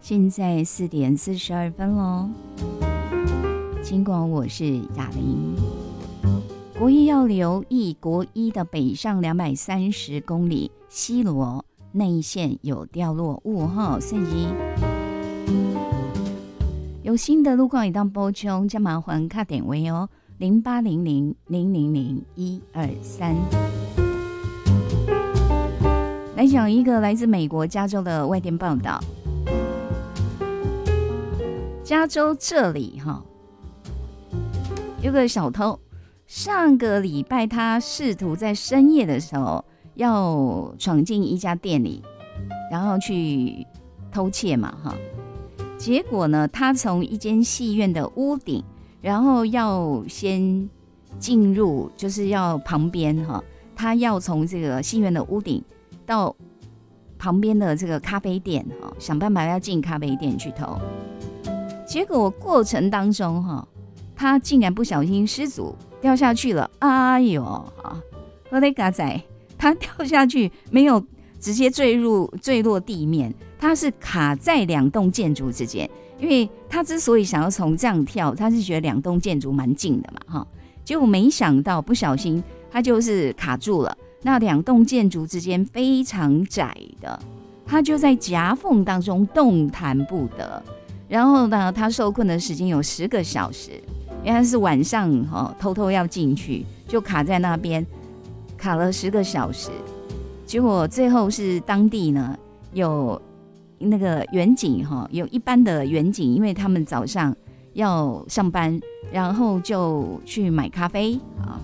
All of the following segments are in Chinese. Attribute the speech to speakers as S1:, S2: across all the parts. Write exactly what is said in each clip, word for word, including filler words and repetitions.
S1: 现在四点四十二分喽。尽管我是雅玲，国一要留意国一的北上两百三十公里西螺内线有掉落物哈，所以有新的路况一旦补充，将麻烦卡点位哦，零八零零零零零一二三。来讲一个来自美国加州的外电报道，加州这里哈有个小偷，上个礼拜他试图在深夜的时候要闯进一家店里，然后去偷窃嘛哈。结果呢，他从一间戏院的屋顶，然后要先进入，就是要旁边哈，他要从这个戏院的屋顶到旁边的这个咖啡店哈，想办法要进咖啡店去偷。结果过程当中哈，他竟然不小心失足掉下去了，哎呦啊！我的嘎仔，他掉下去没有直接坠入坠落地面，他是卡在两栋建筑之间。因为他之所以想要从这样跳，他是觉得两栋建筑蛮近的嘛哈，结果没想到不小心他就是卡住了。那两栋建筑之间非常窄的，他就在夹缝当中动弹不得。然后呢，他受困的时间有十个小时，因为他是晚上、哦、偷偷要进去，就卡在那边，卡了十个小时。结果最后是当地呢有那个员警、哦、有一般的员警，因为他们早上要上班，然后就去买咖啡啊。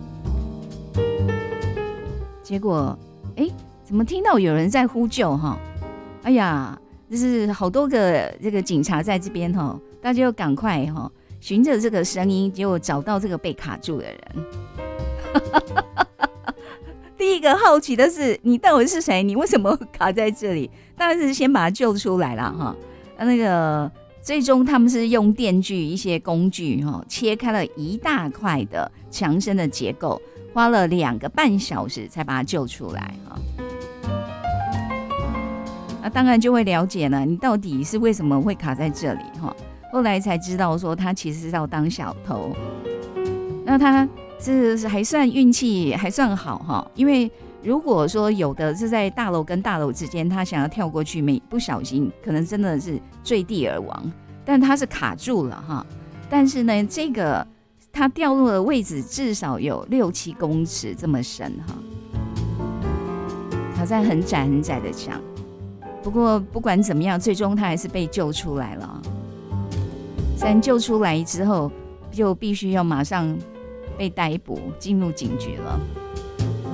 S1: 结果，哎，怎么听到有人在呼救哈？哎呀，就是好多个这个警察在这边哈，大家就赶快哈，循着这个声音，结果找到这个被卡住的人。第一个好奇的是，你到底是谁？你为什么卡在这里？当然是先把他救出来了哈。那个最终他们是用电锯一些工具哈，切开了一大块的墙身的结构。花了两个半小时才把他救出来哈，那当然就会了解了，你到底是为什么会卡在这里哈？后来才知道说他其实是要当小偷，那他是还算运气还算好哈，因为如果说有的是在大楼跟大楼之间，他想要跳过去，没不小心可能真的是坠地而亡，但他是卡住了哈。但是呢，这个。它掉落的位置至少有六七公尺这么深哈，卡在很窄很窄的墙。不过不管怎么样，最终他还是被救出来了。虽然救出来之后，就必须要马上被逮捕，进入警局了。